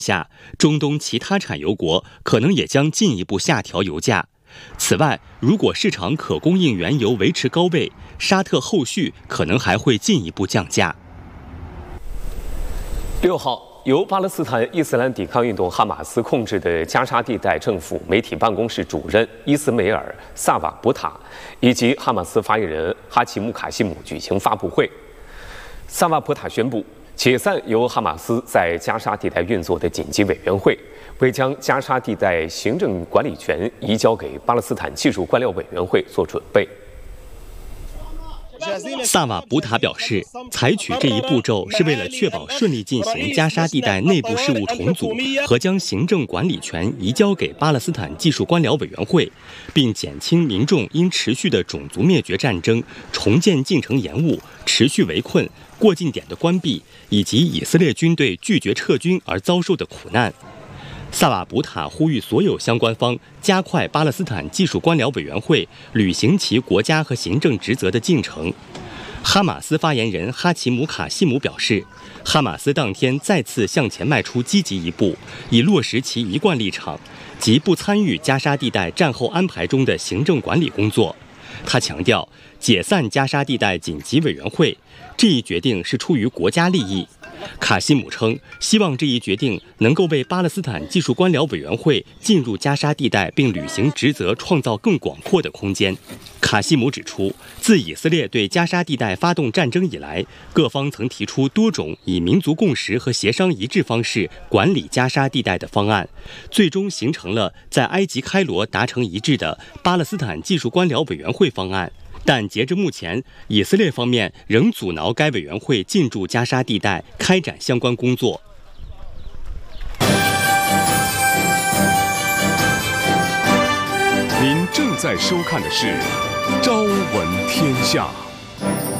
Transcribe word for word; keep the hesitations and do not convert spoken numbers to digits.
下，中东其他产油国可能也将进一步下调油价。此外，如果市场可供应原油维持高位，沙特后续可能还会进一步降价。 六号，由巴勒斯坦伊斯兰抵抗运动哈马斯控制的加沙地带政府媒体办公室主任伊斯梅尔·萨瓦卜塔以及哈马斯发言人哈奇姆·卡西姆举行发布会。萨瓦卜塔宣布解散由哈马斯在加沙地带运作的紧急委员会，为将加沙地带行政管理权移交给巴勒斯坦技术官僚委员会做准备。 萨瓦卜塔表示，采取这一步骤是为了确保顺利进行加沙地带内部事务重组和将行政管理权移交给巴勒斯坦技术官僚委员会，并减轻民众因持续的种族灭绝战争、重建进程延误、持续围困、过境点的关闭以及以色列军队拒绝撤军而遭受的苦难。萨瓦卜塔呼吁所有相关方加快巴勒斯坦技术官僚委员会履行其国家和行政职责的进程。哈马斯发言人哈奇姆·卡西姆表示，哈马斯当天再次向前迈出积极一步，以落实其一贯立场，即不参与加沙地带战后安排中的行政管理工作。他强调，解散加沙地带紧急委员会这一决定是出于国家利益。卡西姆称，希望这一决定能够为巴勒斯坦技术官僚委员会进入加沙地带并履行职责创造更广阔的空间。卡西姆指出，自以色列对加沙地带发动战争以来，各方曾提出多种以民族共识和协商一致方式管理加沙地带的方案，最终形成了在埃及开罗达成一致的巴勒斯坦技术官僚委员会方案。但截至目前，以色列方面仍阻挠该委员会进驻加沙地带开展相关工作。 您正在收看的是《朝闻天下》。